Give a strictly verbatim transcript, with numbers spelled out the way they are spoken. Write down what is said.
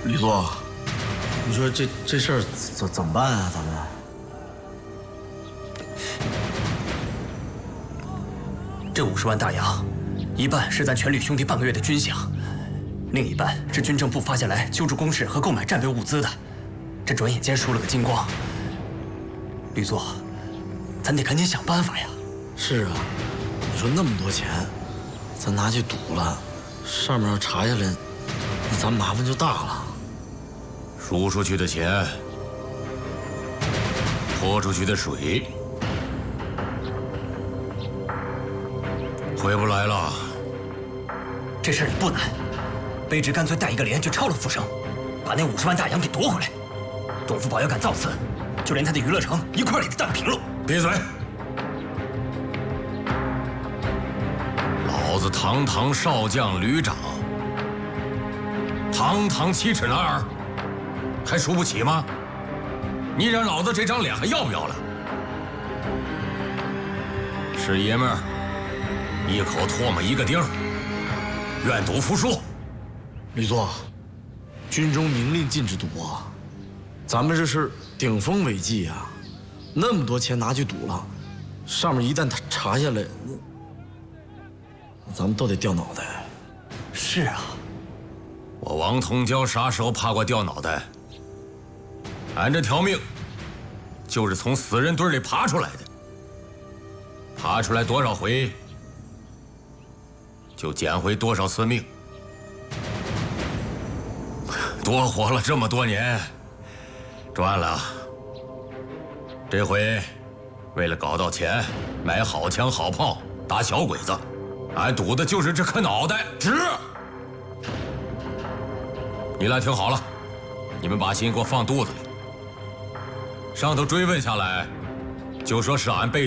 李座，你说这这事儿怎怎么办啊？咱们这五十万大洋，一半是咱全旅兄弟半个月的军饷，另一半是军政部发下来救助工事和购买战备物资的。这转眼间输了个精光。吕座，咱得赶紧想办法呀！ 是啊，你说那么多钱，咱拿去赌了，上面要查下来，那咱麻烦就大了。 输出去的钱，泼出去的水，回不来了。 这事儿也不难，卑职干脆带一个连去抄了富生，把那五十万大洋给夺回来。董福宝要敢造次，就连他的娱乐城一块儿给他荡平了。 闭嘴！老子堂堂少将旅长，堂堂七尺男儿，还输不起吗？你让老子这张脸还要不要了？是爷们儿，一口唾沫一个钉儿，愿赌服输。 李座，军中明令禁止赌啊，咱们这是顶风违纪啊！那么多钱拿去赌了，上面一旦他查下来，那咱们都得掉脑袋。 是啊， 我王同娇啥时候怕过掉脑袋？俺这条命，就是从死人堆里爬出来的。爬出来多少回，就捡回多少次命。多活了这么多年，赚了。这回为了搞到钱，买好枪好炮，打小鬼子，俺赌的就是这颗脑袋，值！你俩听好了，你们把心给我放肚子里。上头追问下来，就说是俺被